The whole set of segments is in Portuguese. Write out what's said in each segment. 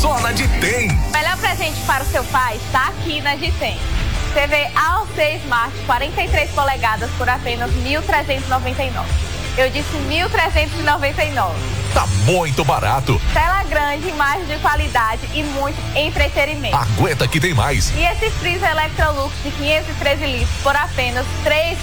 só na Ditem. Melhor presente para o seu pai está aqui na Ditem. TV AOC Smart 43 polegadas por apenas R$ 1.399. Eu disse R$ 1.399. Tá muito barato. Tela grande, imagem de qualidade e muito entretenimento. Aguenta que tem mais. E esse freezer Electrolux de 513 litros por apenas R$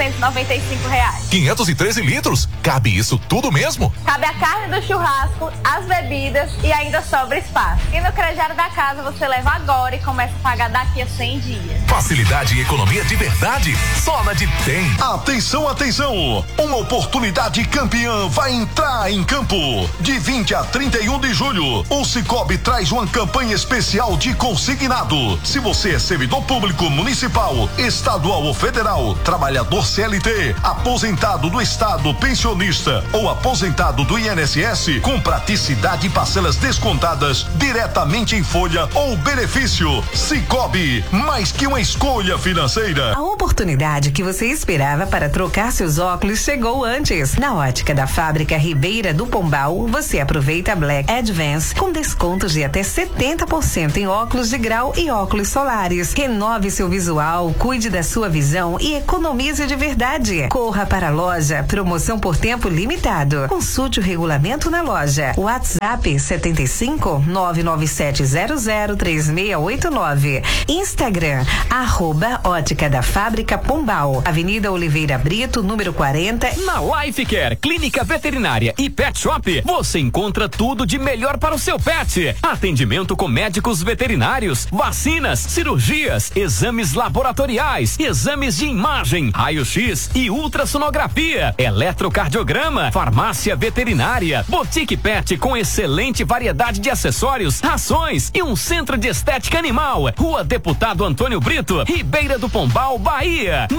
3.295. 513 litros? Cabe isso tudo mesmo? Cabe a carne do churrasco, as bebidas e ainda sobra espaço. E no crediário da casa você leva agora e começa a pagar daqui a 100 dias. Facilidade e economia de verdade, só na Ditem. Atenção, atenção! Uma oportunidade campeã vai entrar em campo. De 20 a 31 de julho, o Cicobi traz uma campanha especial de consignado. Se você é servidor público municipal, estadual ou federal, trabalhador CLT, aposentado do estado, pensionista ou aposentado do INSS, com praticidade e parcelas descontadas diretamente em folha ou benefício. Cicobi, mais que uma escolha financeira. A oportunidade que você esperava para trocar seus óculos chegou antes. Na Ótica da Fábrica Ribeira do Pombal, você aproveita Black Advance com descontos de até 70% em óculos de grau e óculos solares. Renove seu visual, cuide da sua visão e economize de verdade. Corra para a loja, promoção por tempo limitado. Consulte o regulamento na loja. WhatsApp 75 99700 3689. Instagram @Ótica da Fábrica Pombal. Avenida Oliveira Brito, número 40. Na Life Care, Clínica Veterinária e Pet Shop, você encontra tudo de melhor para o seu pet. Atendimento com médicos veterinários, vacinas, cirurgias, exames laboratoriais, exames de imagem, raio-x e ultrassonografia, eletrocardiograma, farmácia veterinária, boutique pet com excelente variedade de acessórios, rações e um centro de estética animal. Rua Deputado Antônio Brito, Ribeira do Pombal, Bahia.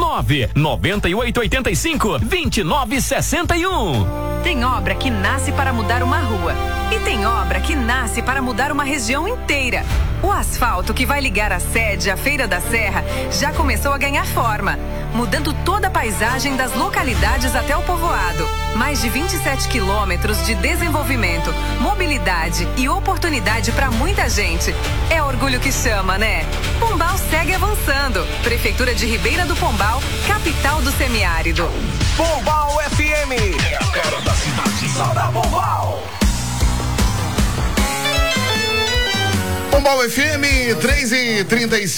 99885-2961. Tem obra que nasce para mudar uma rua e tem obra que nasce para mudar uma região inteira. O asfalto que vai ligar a sede à Feira da Serra já começou a ganhar forma, mudando toda a paisagem das localidades até o povoado. Mais de 27 quilômetros de desenvolvimento, mobilidade e oportunidade para muita gente. É orgulho que chama, né? Pombal segue avançando. Prefeitura de Ribeira do Pombal, capital do semiárido. Pombal FM é a cara da cidade, só da Pombal. Pombal FM 3h35.